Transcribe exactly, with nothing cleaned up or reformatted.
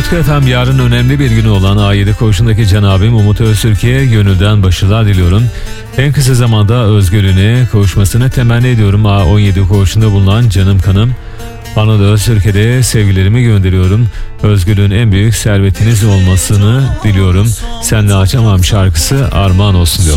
Utku efendim, yarın önemli bir günü olan A yedi koğuşundaki Can abim Umut Öztürk'e gönülden başarılar diliyorum. En kısa zamanda özgürlüğüne kavuşmasını temenni ediyorum. A on yedi koğuşunda bulunan canım kanım Anadolu Öztürk'e de sevgilerimi gönderiyorum. Özgürlüğün en büyük servetiniz olmasını diliyorum. Senle açamam şarkısı armağan olsun diyor.